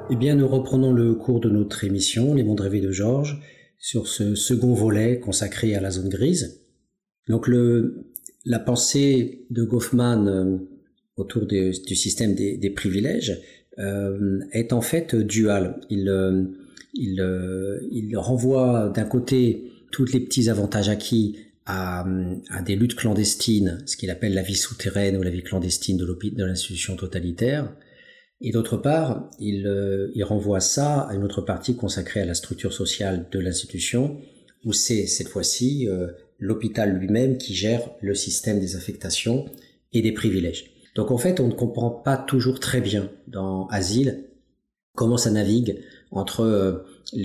Eh bien, nous reprenons le cours de notre émission, Les mondes rêvés de Georges, sur ce second volet consacré à la zone grise. Donc, la pensée de Goffman autour du système des privilèges est en fait duale. Il renvoie d'un côté tous les petits avantages acquis à des luttes clandestines, ce qu'il appelle la vie souterraine ou la vie clandestine de l'institution totalitaire. Et d'autre part, il renvoie ça à une autre partie consacrée à la structure sociale de l'institution, où c'est cette fois-ci l'hôpital lui-même qui gère le système des affectations et des privilèges. Donc en fait, on ne comprend pas toujours très bien dans Asile comment ça navigue entre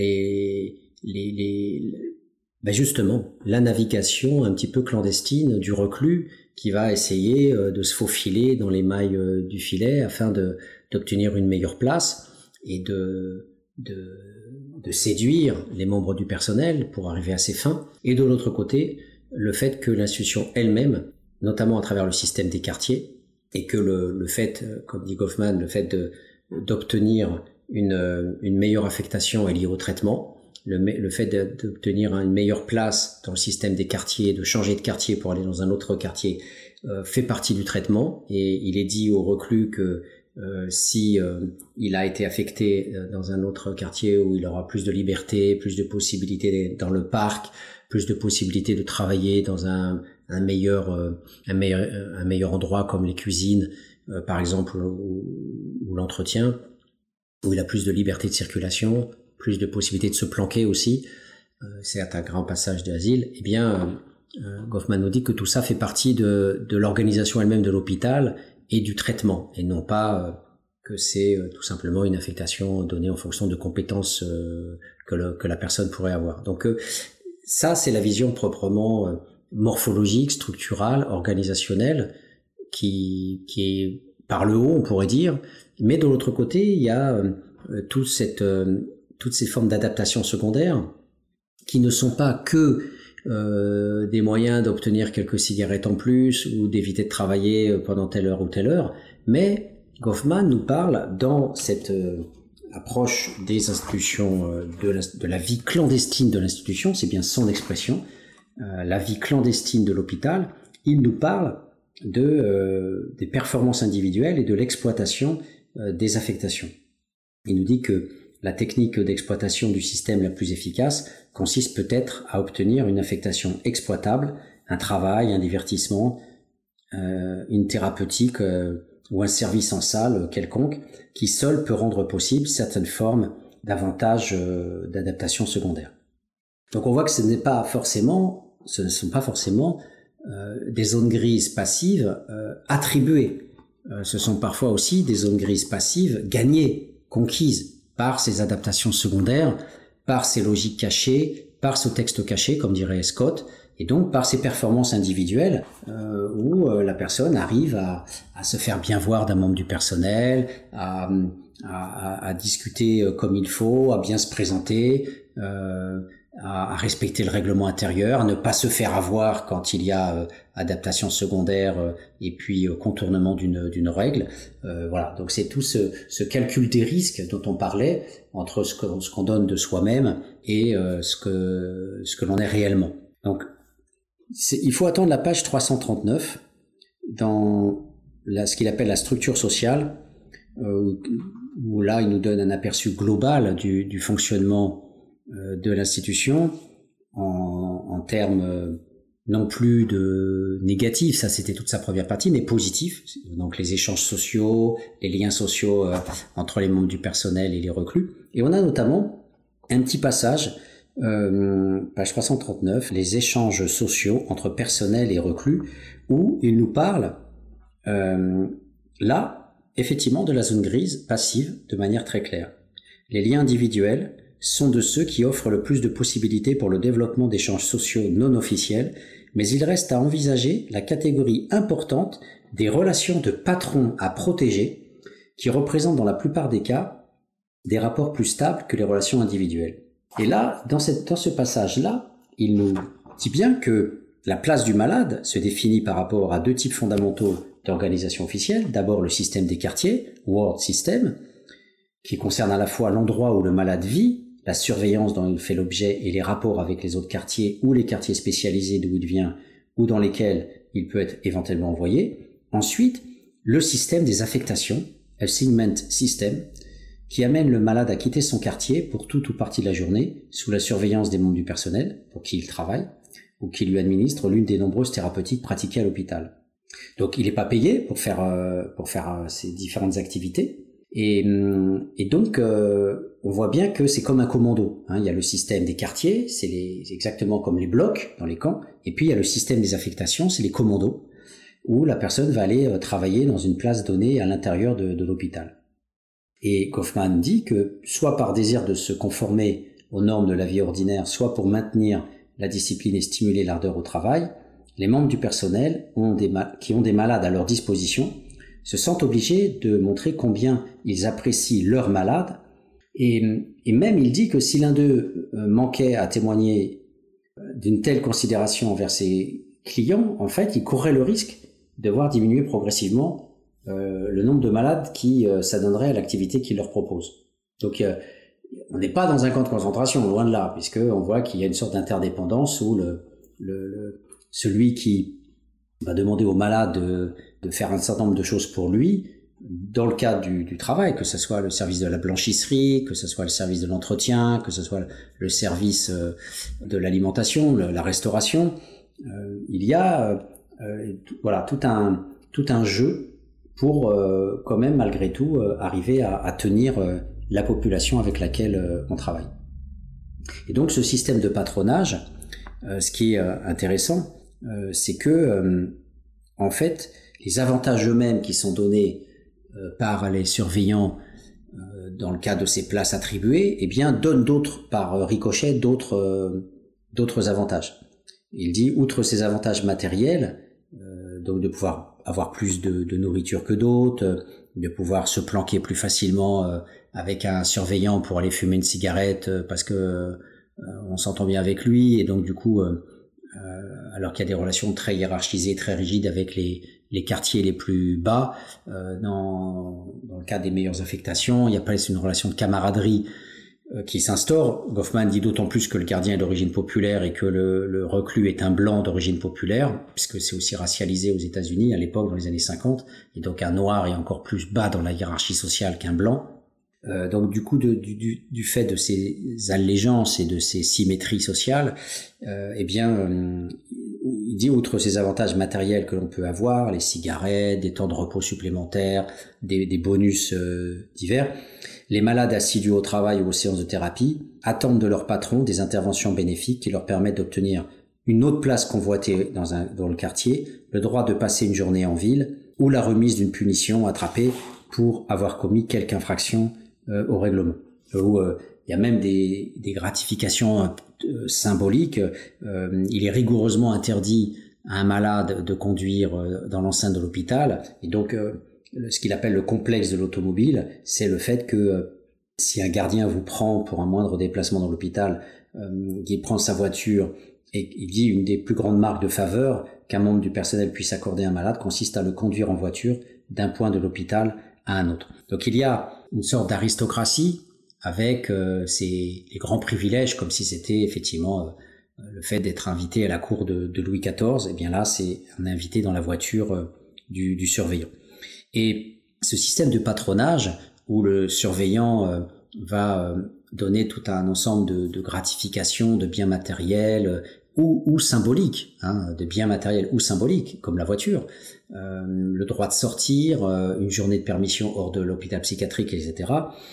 justement la navigation un petit peu clandestine du reclus qui va essayer de se faufiler dans les mailles du filet afin d'obtenir une meilleure place et de séduire les membres du personnel pour arriver à ses fins. Et de l'autre côté, le fait que l'institution elle-même, notamment à travers le système des quartiers, et que le fait, comme dit Goffman, le fait d'obtenir une meilleure affectation est lié au traitement. Le fait d'obtenir une meilleure place dans le système des quartiers, de changer de quartier pour aller dans un autre quartier, fait partie du traitement. Et il est dit au reclus que si il a été affecté dans un autre quartier où il aura plus de liberté, plus de possibilités dans le parc, plus de possibilités de travailler dans un meilleur endroit comme les cuisines, par exemple, ou l'entretien, où il a plus de liberté de circulation, plus de possibilités de se planquer aussi, c'est un grand passage d'Asile, eh bien, Goffman nous dit que tout ça fait partie de l'organisation elle-même de l'hôpital et du traitement, et non pas que c'est tout simplement une affectation donnée en fonction de compétences que la personne pourrait avoir. Donc ça, c'est la vision proprement morphologique, structurale, organisationnelle, qui est par le haut, on pourrait dire, mais de l'autre côté, il y a toutes ces formes d'adaptation secondaire qui ne sont pas que des moyens d'obtenir quelques cigarettes en plus ou d'éviter de travailler pendant telle heure ou telle heure, mais Goffman nous parle dans cette approche des institutions, de la vie clandestine de l'institution, c'est bien son expression, la vie clandestine de l'hôpital. Il nous parle des performances individuelles et de l'exploitation des affectations. Il nous dit que la technique d'exploitation du système la plus efficace consiste peut-être à obtenir une affectation exploitable, un travail, un divertissement, une thérapeutique ou un service en salle quelconque, qui seul peut rendre possible certaines formes d'avantages d'adaptation secondaire. Donc on voit que ce ne sont pas forcément des zones grises passives attribuées. Ce sont parfois aussi des zones grises passives gagnées, conquises par ces adaptations secondaires, par ces logiques cachées, par ce texte caché, comme dirait Scott, et donc par ces performances individuelles où la personne arrive à se faire bien voir d'un membre du personnel, à discuter comme il faut, à bien se présenter, à respecter le règlement intérieur, à ne pas se faire avoir quand il y a adaptation secondaire et puis contournement d'une règle. Voilà, donc c'est tout ce calcul des risques dont on parlait entre ce qu'on donne de soi-même et ce que l'on est réellement. Donc il faut attendre la page 339 dans ce qu'il appelle la structure sociale, où là il nous donne un aperçu global du fonctionnement de l'institution en termes non plus de négatifs, ça c'était toute sa première partie, mais positifs, donc les échanges sociaux, les liens sociaux entre les membres du personnel et les reclus. Et on a notamment un petit passage, page 339, les échanges sociaux entre personnel et reclus, où il nous parle là, effectivement, de la zone grise passive de manière très claire. Les liens individuels sont de ceux qui offrent le plus de possibilités pour le développement d'échanges sociaux non officiels, mais il reste à envisager la catégorie importante des relations de patron à protéger, qui représentent dans la plupart des cas des rapports plus stables que les relations individuelles. Et là, dans ce passage-là, il nous dit bien que la place du malade se définit par rapport à deux types fondamentaux d'organisation officielle. D'abord le système des quartiers, Ward System, qui concerne à la fois l'endroit où le malade vit, la surveillance dont il fait l'objet et les rapports avec les autres quartiers ou les quartiers spécialisés d'où il vient ou dans lesquels il peut être éventuellement envoyé. Ensuite, le système des affectations, assignment system, qui amène le malade à quitter son quartier pour tout ou partie de la journée sous la surveillance des membres du personnel pour qui il travaille ou qui lui administre l'une des nombreuses thérapeutiques pratiquées à l'hôpital. Donc il n'est pas payé pour faire ces différentes activités et donc on voit bien que c'est comme un commando. Il y a le système des quartiers, c'est exactement comme les blocs dans les camps, et puis il y a le système des affectations, c'est les commandos où la personne va aller travailler dans une place donnée à l'intérieur de l'hôpital. Et Goffman dit que soit par désir de se conformer aux normes de la vie ordinaire, soit pour maintenir la discipline et stimuler l'ardeur au travail, les membres du personnel qui ont des malades à leur disposition se sentent obligés de montrer combien ils apprécient leurs malades. Et même il dit que si l'un d'eux manquait à témoigner d'une telle considération envers ses clients, en fait, il courrait le risque de voir diminuer progressivement le nombre de malades qui s'adonneraient à l'activité qu'il leur propose. Donc on n'est pas dans un camp de concentration, loin de là, puisqu'on voit qu'il y a une sorte d'interdépendance où celui qui va demander au malade de faire un certain nombre de choses pour lui, dans le cadre du travail, que ce soit le service de la blanchisserie, que ce soit le service de l'entretien, que ce soit le service de l'alimentation, la restauration, il y a tout un jeu pour quand même malgré tout arriver à tenir la population avec laquelle on travaille. Et donc ce système de patronage, ce qui est intéressant, c'est que en fait les avantages eux-mêmes qui sont donnés par les surveillants dans le cadre de ces places attribuées, eh bien donnent par ricochet d'autres avantages. Il dit, outre ces avantages matériels, donc de pouvoir avoir plus de nourriture que d'autres, de pouvoir se planquer plus facilement avec un surveillant pour aller fumer une cigarette parce que on s'entend bien avec lui, et donc du coup alors qu'il y a des relations très hiérarchisées, très rigides avec les quartiers les plus bas, dans le cas des meilleures affectations, il y a pas une relation de camaraderie qui s'instaure. Goffman dit d'autant plus que le gardien est d'origine populaire et que le reclus est un blanc d'origine populaire, puisque c'est aussi racialisé aux États-Unis à l'époque, dans les années 50, et donc un noir est encore plus bas dans la hiérarchie sociale qu'un blanc. Donc du coup, du fait de ces allégeances et de ces symétries sociales, il dit, outre ces avantages matériels que l'on peut avoir, les cigarettes, des temps de repos supplémentaires, des bonus divers, les malades assidus au travail ou aux séances de thérapie attendent de leur patron des interventions bénéfiques qui leur permettent d'obtenir une autre place convoitée dans le quartier, le droit de passer une journée en ville ou la remise d'une punition attrapée pour avoir commis quelque infraction au règlement. Il y a même des gratifications symboliques. Il est rigoureusement interdit à un malade de conduire dans l'enceinte de l'hôpital, et donc ce qu'il appelle le complexe de l'automobile, c'est le fait que si un gardien vous prend pour un moindre déplacement dans l'hôpital, qu'il prend sa voiture, et il dit une des plus grandes marques de faveur qu'un membre du personnel puisse accorder à un malade consiste à le conduire en voiture d'un point de l'hôpital à un autre. Donc il y a une sorte d'aristocratie avec les grands privilèges, comme si c'était effectivement le fait d'être invité à la cour de Louis XIV. Et bien là, c'est un invité dans la voiture du surveillant. Et ce système de patronage où le surveillant va donner tout un ensemble de gratifications, de biens matériels ou symboliques, de biens matériels ou symboliques, comme la voiture, le droit de sortir, une journée de permission hors de l'hôpital psychiatrique, etc.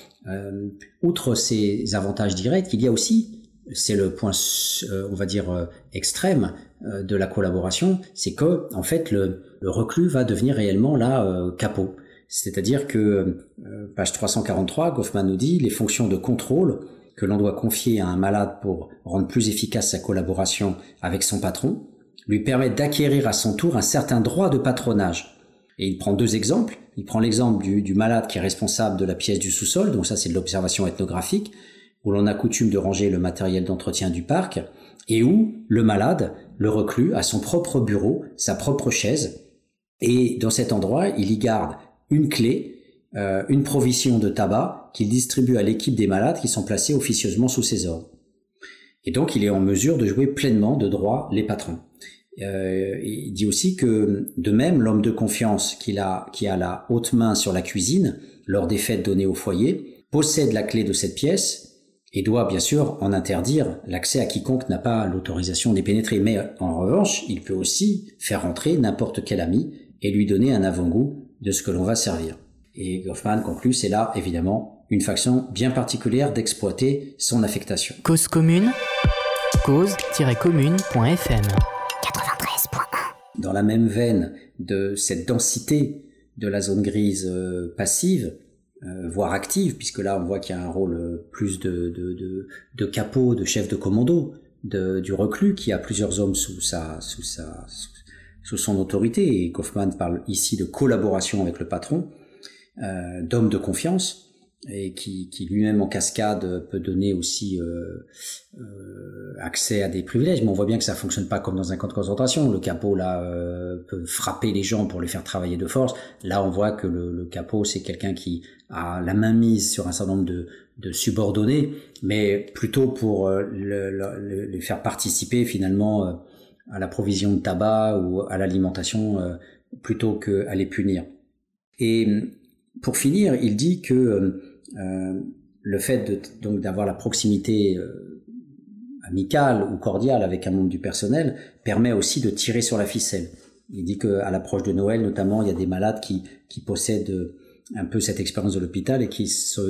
Outre ces avantages directs, il y a aussi, c'est le point, on va dire, extrême de la collaboration, c'est que en fait le reclus va devenir réellement capot. C'est-à-dire que page 343, Goffman nous dit les fonctions de contrôle que l'on doit confier à un malade pour rendre plus efficace sa collaboration avec son patron lui permettent d'acquérir à son tour un certain droit de patronage. Et il prend deux exemples. Il prend l'exemple du malade qui est responsable de la pièce du sous-sol, donc ça c'est de l'observation ethnographique, où l'on a coutume de ranger le matériel d'entretien du parc, et où le malade, le reclus, a son propre bureau, sa propre chaise, et dans cet endroit, il y garde une clé une provision de tabac qu'il distribue à l'équipe des malades qui sont placés officieusement sous ses ordres. Et donc, il est en mesure de jouer pleinement de droit les patrons. Il dit aussi que, de même, l'homme de confiance qui a la haute main sur la cuisine, lors des fêtes données au foyer, possède la clé de cette pièce et doit bien sûr en interdire l'accès à quiconque n'a pas l'autorisation d'y pénétrer. Mais en revanche, il peut aussi faire entrer n'importe quel ami et lui donner un avant-goût de ce que l'on va servir. Et Goffman conclut, c'est là, évidemment, une façon bien particulière d'exploiter son affectation. Cause commune, cause-commune.fm 93.1. Dans la même veine de cette densité de la zone grise passive, voire active, puisque là on voit qu'il y a un rôle plus de capot, de chef de commando, du reclus qui a plusieurs hommes sous son autorité, et Goffman parle ici de collaboration avec le patron, d'homme de confiance, et qui lui-même en cascade peut donner aussi accès à des privilèges, mais on voit bien que ça fonctionne pas comme dans un camp de concentration. Le capot là peut frapper les gens pour les faire travailler de force. Là on voit que le capot c'est quelqu'un qui a la main mise sur un certain nombre de subordonnés, mais plutôt pour les faire participer finalement à la provision de tabac ou à l'alimentation plutôt qu'à les punir. Et pour finir, il dit que le fait donc d'avoir la proximité amicale ou cordiale avec un membre du personnel permet aussi de tirer sur la ficelle. Il dit qu'à l'approche de Noël, notamment, il y a des malades qui possèdent un peu cette expérience de l'hôpital et qui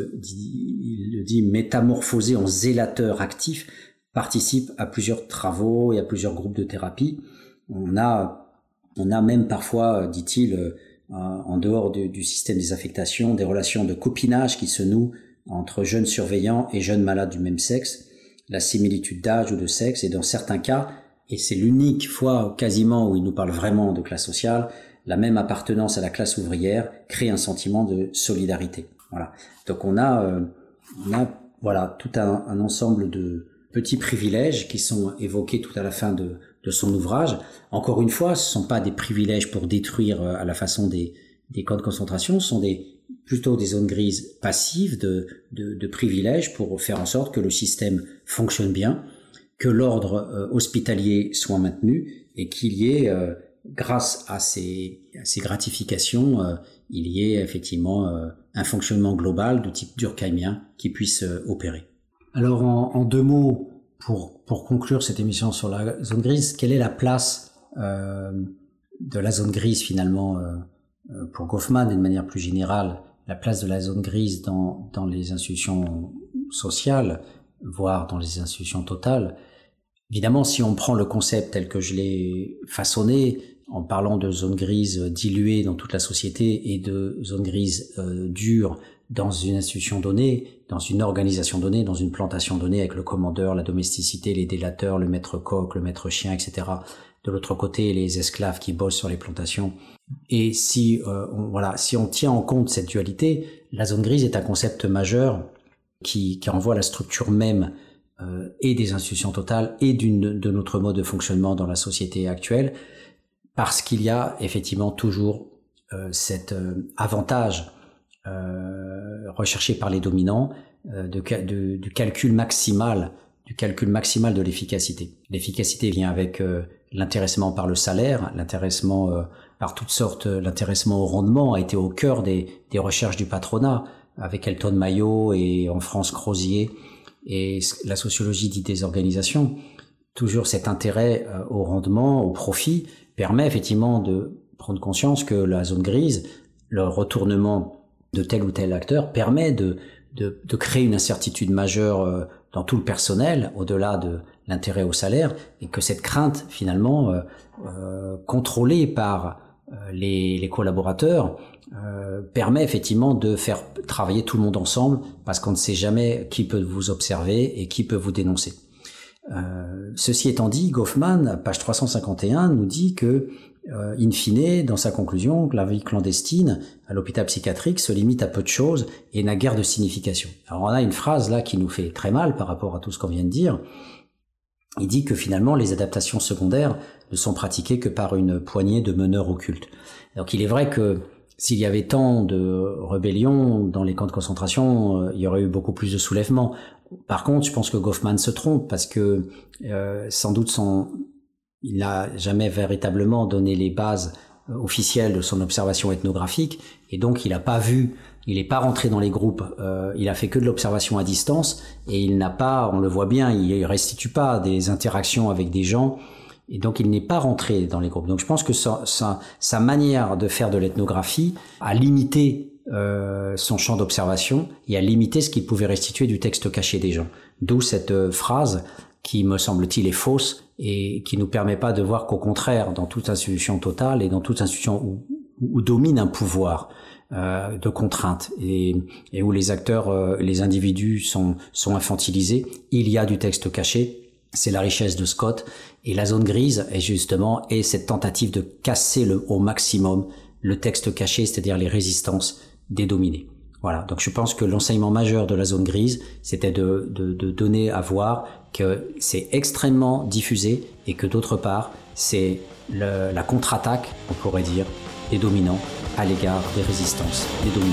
il le dit, métamorphosés en zélateurs actifs, participent à plusieurs travaux et à plusieurs groupes de thérapie. On a même parfois, dit-il, en dehors du système des affectations, des relations de copinage qui se nouent entre jeunes surveillants et jeunes malades du même sexe, la similitude d'âge ou de sexe, et dans certains cas, et c'est l'unique fois quasiment où il nous parle vraiment de classe sociale, la même appartenance à la classe ouvrière crée un sentiment de solidarité. Voilà. Donc on a voilà tout un ensemble de petits privilèges qui sont évoqués tout à la fin de son ouvrage. Encore une fois, ce ne sont pas des privilèges pour détruire à la façon des camps de concentration, ce sont plutôt des zones grises passives de privilèges pour faire en sorte que le système fonctionne bien, que l'ordre hospitalier soit maintenu et qu'il y ait, grâce à ces gratifications, il y ait effectivement un fonctionnement global de type durkheimien qui puisse opérer. Alors en deux mots, pour conclure cette émission sur la zone grise, quelle est la place de la zone grise finalement pour Goffman, d'une manière plus générale, la place de la zone grise dans les institutions sociales, voire dans les institutions totales? Évidemment, si on prend le concept tel que je l'ai façonné, en parlant de zone grise diluée dans toute la société et de zone grise dure dans une institution donnée, dans une organisation donnée, dans une plantation donnée, avec le commandeur, la domesticité, les délateurs, le maître coq, le maître chien, etc. De l'autre côté, les esclaves qui bossent sur les plantations. Et si on tient en compte cette dualité, la zone grise est un concept majeur qui renvoie à la structure même et des institutions totales et de notre mode de fonctionnement dans la société actuelle, parce qu'il y a effectivement toujours cet avantage recherché par les dominants du calcul maximal de l'efficacité. L'efficacité vient avec l'intéressement par le salaire, l'intéressement par toutes sortes, l'intéressement au rendement a été au cœur des recherches du patronat, avec Elton Maillot et en France Crozier, et la sociologie dite des organisations. Toujours cet intérêt au rendement, au profit, permet effectivement de prendre conscience que la zone grise, le retournement de tel ou tel acteur, permet de créer une incertitude majeure dans tout le personnel, au-delà de l'intérêt au salaire, et que cette crainte, finalement, contrôlée par les collaborateurs, permet effectivement de faire travailler tout le monde ensemble, parce qu'on ne sait jamais qui peut vous observer et qui peut vous dénoncer. Ceci étant dit, Goffman, page 351, nous dit que, in fine, dans sa conclusion, que la vie clandestine à l'hôpital psychiatrique se limite à peu de choses et n'a guère de signification. Alors on a une phrase là qui nous fait très mal par rapport à tout ce qu'on vient de dire. Il dit que finalement les adaptations secondaires ne sont pratiquées que par une poignée de meneurs occultes. Donc il est vrai que s'il y avait tant de rébellions dans les camps de concentration, il y aurait eu beaucoup plus de soulèvements. Par contre, je pense que Goffman se trompe parce que sans doute il n'a jamais véritablement donné les bases officielles de son observation ethnographique, et donc il n'est pas rentré dans les groupes, il a fait que de l'observation à distance, et il n'a pas, on le voit bien, il restitue pas des interactions avec des gens, et donc il n'est pas rentré dans les groupes. Donc je pense que sa manière de faire de l'ethnographie a limité son champ d'observation et a limité ce qu'il pouvait restituer du texte caché des gens. D'où cette phrase qui, me semble-t-il, est fausse et qui nous permet pas de voir qu'au contraire, dans toute institution totale et dans toute institution où domine un pouvoir de contrainte et où les acteurs, les individus sont infantilisés, il y a du texte caché. C'est la richesse de Scott, et la zone grise est cette tentative de casser au maximum le texte caché, c'est-à-dire les résistances des dominés. Voilà, donc je pense que l'enseignement majeur de la zone grise, c'était de donner à voir que c'est extrêmement diffusé et que d'autre part, c'est la contre-attaque, on pourrait dire, des dominants à l'égard des résistances des dominants.